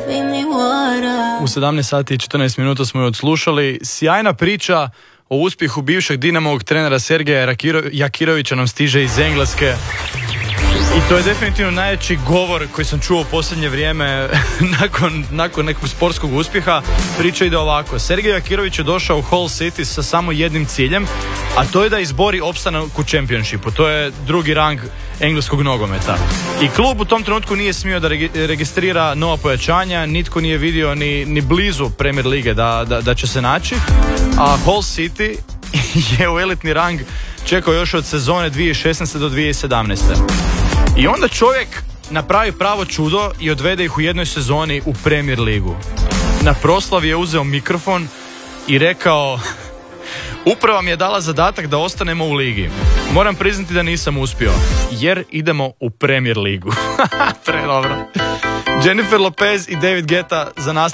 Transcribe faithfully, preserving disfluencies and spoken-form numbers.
U sedamnaest sati i četrnaest minuta smo je odslušali. Sjajna priča o uspjehu bivšeg Dinamovog trenera Sergeja Rakiro- Jakirovića nam stiže iz Engleske. I to je definitivno najveći govor koji sam čuo u posljednje vrijeme nakon, nakon nekog sportskog uspjeha. Priča ide ovako. Sergej Jakirović je došao u Hull City sa samo jednim ciljem, a to je da izbori opstanak u Championshipu. To je drugi rang engleskog nogometa. I klub u tom trenutku nije smio da regi- registrira nova pojačanja, nitko nije vidio ni, ni blizu Premier lige da, da, da će se naći. A Hull City je u elitni rang čekao još od sezone dvije tisuće šesnaeste do dvije tisuće sedamnaeste. I onda čovjek napravi pravo čudo i odvede ih u jednoj sezoni u Premier ligu. Na proslavi je uzeo mikrofon i rekao: uprava mi je dala zadatak da ostanemo u ligi. Moram priznati da nisam uspio, jer idemo u Premier ligu. Predobro. Jennifer Lopez i David Guetta za nastavak